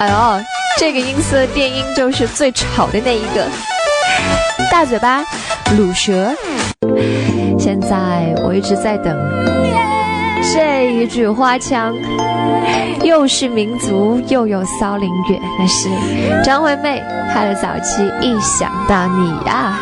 哎呦，这个音色电音就是最吵的那一个。大嘴巴，卤蛇。现在我一直在等这一句花腔，又是民族又有骚灵乐，那是张惠妹她的早期一想到你啊。